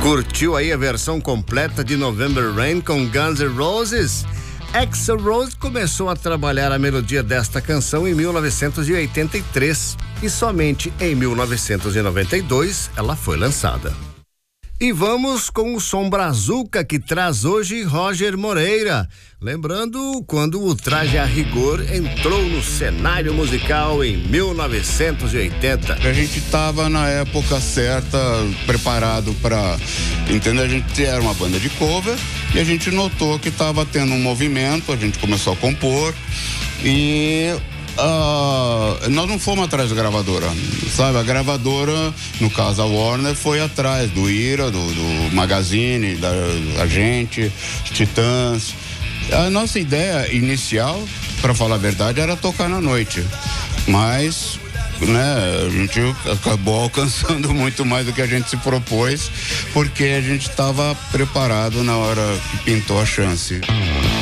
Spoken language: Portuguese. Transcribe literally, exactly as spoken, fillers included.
Curtiu aí a versão completa de November Rain com Guns N' Roses? Axl Rose começou a trabalhar a melodia desta canção em mil novecentos e oitenta e três e somente em mil novecentos e noventa e dois ela foi lançada. E vamos com o som brazuca que traz hoje Roger Moreira. Lembrando quando o Traje a Rigor entrou no cenário musical em mil novecentos e oitenta. A gente estava na época certa, preparado para, entender, a gente era uma banda de cover e a gente notou que estava tendo um movimento, a gente começou a compor e Uh, nós não fomos atrás da gravadora, sabe? A gravadora, no caso a Warner, foi atrás do Ira, do, do Magazine, da, da gente, Titãs. A nossa ideia inicial, para falar a verdade, era tocar na noite, mas, né, a gente acabou alcançando muito mais do que a gente se propôs, porque a gente estava preparado na hora que pintou a chance.